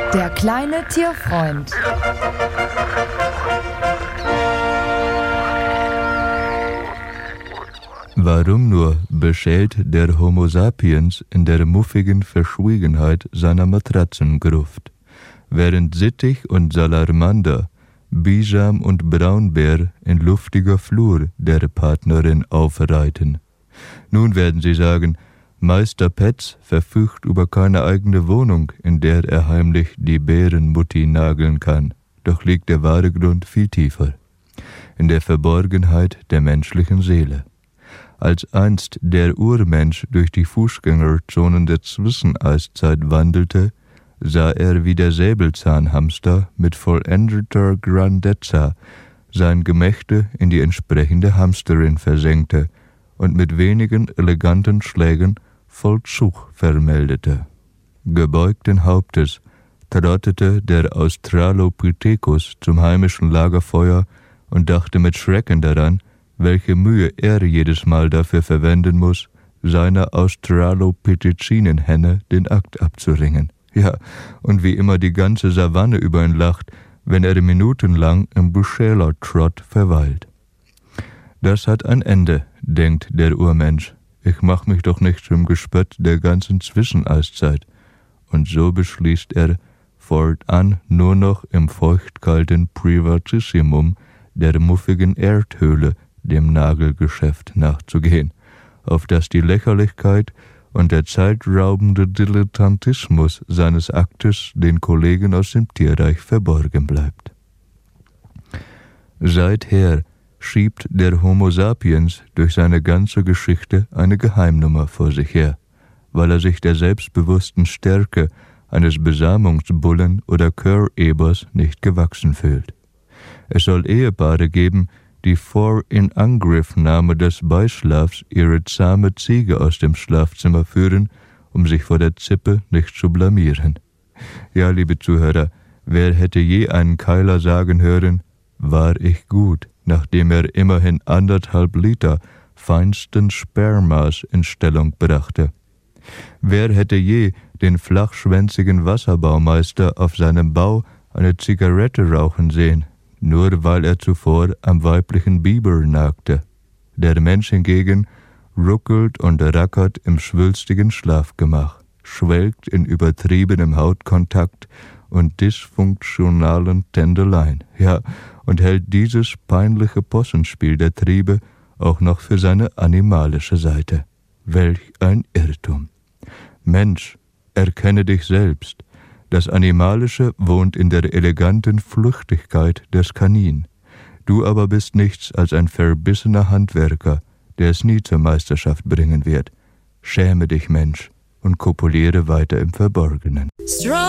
Der kleine Tierfreund. Warum nur beschält der Homo sapiens in der muffigen Verschwiegenheit seiner Matratzengruft, während Sittich und Salamander, Bisam und Braunbär in luftiger Flur der Partnerin aufreiten? Nun werden Sie sagen, Meister Petz verfügt über keine eigene Wohnung, in der er heimlich die Bärenmutti nageln kann. Doch liegt der wahre Grund viel tiefer, in der Verborgenheit der menschlichen Seele. Als einst der Urmensch durch die Fußgängerzonen der Zwischeneiszeit wandelte, sah er, wie der Säbelzahnhamster mit vollendeter Grandezza sein Gemächte in die entsprechende Hamsterin versenkte und mit wenigen eleganten Schlägen Vollzug vermeldete. Gebeugten Hauptes trottete der Australopithecus zum heimischen Lagerfeuer und dachte mit Schrecken daran, welche Mühe er jedes Mal dafür verwenden muss, seiner Australopithecinen-Henne den Akt abzuringen. Ja, und wie immer die ganze Savanne über ihn lacht, wenn er minutenlang im Buschäler-Trott verweilt. Das hat ein Ende, denkt der Urmensch. Ich mach mich doch nicht zum Gespött der ganzen Zwischeneiszeit. Und so beschließt er, fortan nur noch im feuchtkalten Privatissimum der muffigen Erdhöhle dem Nagelgeschäft nachzugehen, auf das die Lächerlichkeit und der zeitraubende Dilettantismus seines Aktes den Kollegen aus dem Tierreich verborgen bleibt. Seither schiebt der Homo sapiens durch seine ganze Geschichte eine Geheimnummer vor sich her, weil er sich der selbstbewussten Stärke eines Besamungsbullen oder Chörebers nicht gewachsen fühlt. Es soll Ehepaare geben, die vor Inangriffnahme des Beischlafs ihre zahme Ziege aus dem Schlafzimmer führen, um sich vor der Zippe nicht zu blamieren. Ja, liebe Zuhörer, wer hätte je einen Keiler sagen hören, war ich gut, nachdem er immerhin 1,5 Liter feinsten Spermas in Stellung brachte? Wer hätte je den flachschwänzigen Wasserbaumeister auf seinem Bau eine Zigarette rauchen sehen, nur weil er zuvor am weiblichen Biber nagte? Der Mensch hingegen ruckelt und rackert im schwülstigen Schlafgemach, schwelgt in übertriebenem Hautkontakt und dysfunktionalen Tändeleien, ja, und hält dieses peinliche Possenspiel der Triebe auch noch für seine animalische Seite. Welch ein Irrtum! Mensch, erkenne dich selbst. Das Animalische wohnt in der eleganten Flüchtigkeit des Kanin. Du aber bist nichts als ein verbissener Handwerker, der es nie zur Meisterschaft bringen wird. Schäme dich, Mensch, und kopuliere weiter im Verborgenen.